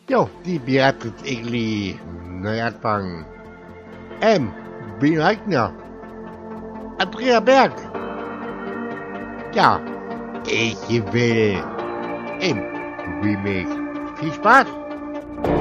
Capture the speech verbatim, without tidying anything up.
Jo, die Beatrice Egli, Neuanfang. M. Bin Eigner. Andrea Berg. Ja, ich will im Remix. Viel Spaß!